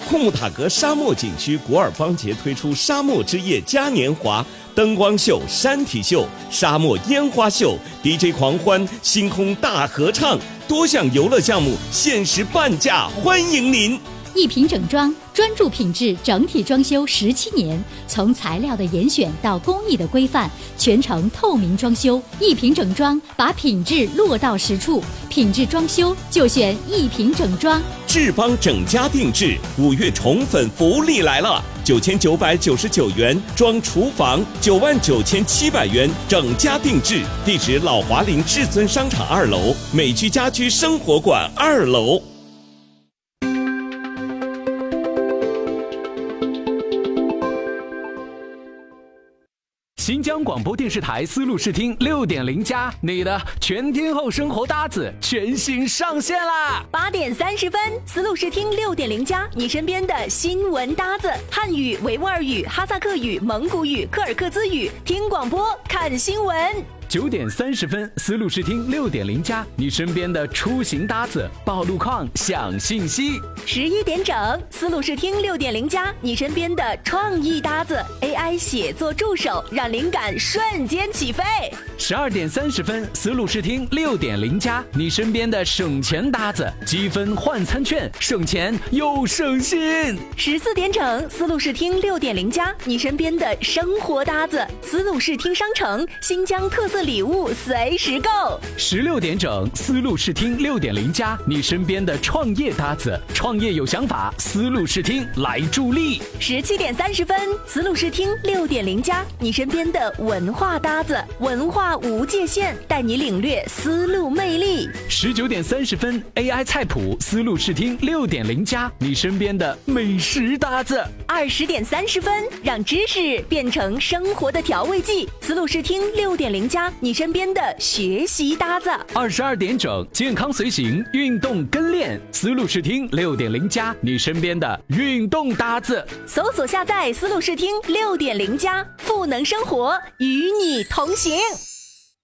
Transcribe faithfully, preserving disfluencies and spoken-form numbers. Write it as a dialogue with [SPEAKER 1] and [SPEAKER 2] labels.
[SPEAKER 1] 库木塔格沙漠景区古尔邦节推出沙漠之夜嘉年华，灯光秀、山体秀、沙漠烟花秀、D J 狂欢、星空大合唱，多项游乐项目限时半价，欢迎您！
[SPEAKER 2] 一品整装专注品质整体装修十七年，从材料的严选到工艺的规范，全程透明装修。一品整装把品质落到实处，品质装修就选一品整装。
[SPEAKER 1] 智邦整家定制五月宠粉福利来了，九千九百九十九元装厨房，九万九千七百元整家定制。地址：老华林至尊商场二楼，美居家居生活馆二楼。
[SPEAKER 3] 新疆广播电视台丝路视听六点零加，你的全天候生活搭子全新上线啦！
[SPEAKER 4] 八点三十分，丝路视听六点零加，你身边的新闻搭子，汉语、维吾尔语、哈萨克语、蒙古语、柯尔克孜语，听广播看新闻。
[SPEAKER 3] 九点三十分，丝路视听六点零加，你身边的出行搭子，报路况、享信息。
[SPEAKER 4] 十一点整，丝路视听六点零加，你身边的创意搭子 ，A I 写作助手，让灵感瞬间起飞。
[SPEAKER 3] 十二点三十分，丝路视听六点零加，你身边的省钱搭子，积分换餐券，省钱又省心。
[SPEAKER 4] 十四点整，丝路视听六点零加，你身边的生活搭子，丝路视听商城，新疆特色礼物随时购。
[SPEAKER 3] 十六点整，丝路视听六点零加，你身边的创业搭子，创业有想法，丝路视听来助力。
[SPEAKER 4] 十七点三十分，丝路视听六点零加，你身边的文化搭子，文化无界限，带你领略丝路魅力。
[SPEAKER 3] 十九点三十分 ，A I 菜谱，丝路视听六点零加，你身边的美食搭子。
[SPEAKER 4] 二十点三十分，让知识变成生活的调味剂，丝路视听六点零加，你身边的学习搭子。
[SPEAKER 3] 二十二点整，健康随行，运动跟练，丝路视听六点零加，你身边的运动搭子。
[SPEAKER 4] 搜索下载丝路视听六点零加，赋能生活，与你同行。